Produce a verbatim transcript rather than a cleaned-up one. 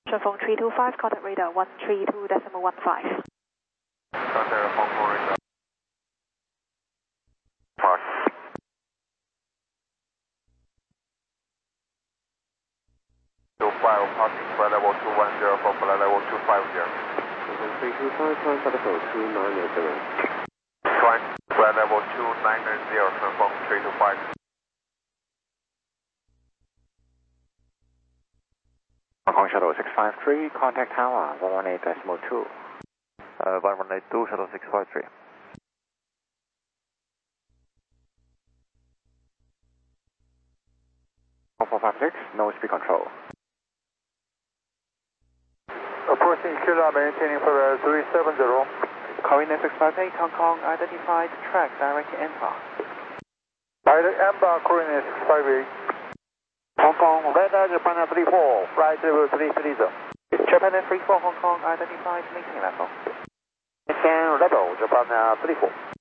Phone three two five, contact radar one three two decimal one five. Contact Hong Kong radar. Park. two five, passing flight level two one zero for flight level two five zero. three two five, climb flight level two nine zero. Climb flight level two nine zero, confirm three two five. Hong Kong Shuttle six five three, contact tower one one eight decimal two. Uh, one one eight two, Shuttle six five three. four five six, no speed control. Approaching Kilo, maintaining for uh, three seven zero. Coordinate six five eight, Hong Kong, identified track, direct embark. Direct embark, coordinate six five eight. Hong Kong, radar Japan three four, flight level three three zero. Japan three four, Hong Kong, identified maintain level. Maintain level, Japan three four.